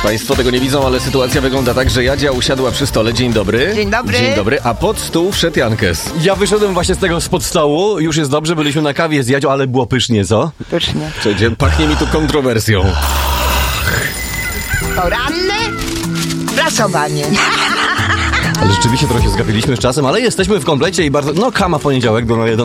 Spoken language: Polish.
Państwo tego nie widzą, ale sytuacja wygląda tak, że Jadzia usiadła przy stole. Dzień dobry. Dzień dobry. Dzień dobry, a pod stół wszedł Jankes. Ja wyszedłem właśnie z tego spod stołu, już jest dobrze, byliśmy na kawie z Jadzią, ale było pysznie, co? Pysznie. Słuchajcie, pachnie mi tu kontrowersją. Poranne prasowanie. Ale rzeczywiście trochę się zgapiliśmy z czasem, ale jesteśmy w komplecie i bardzo... No, kama w poniedziałek do